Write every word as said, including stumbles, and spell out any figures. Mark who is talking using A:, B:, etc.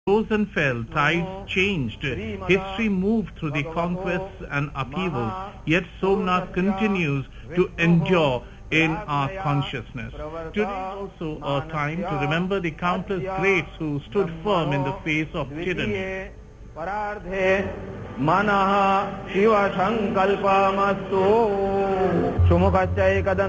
A: rose and fell, tides changed, history moved through the conquests and upheavals, yet Somnath continues to endure in our consciousness. Today is also a time to remember the countless greats who stood firm in the face of tyranny.
B: Manaha Shiva Sankalpamastu Sumukachai